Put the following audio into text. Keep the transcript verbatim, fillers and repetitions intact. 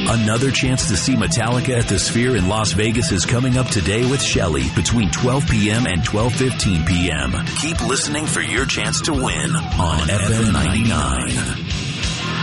Another chance to see Metallica at the Sphere in Las Vegas is coming up today with Shelley between twelve p.m. and twelve fifteen p.m. Keep listening for your chance to win on F M ninety-nine.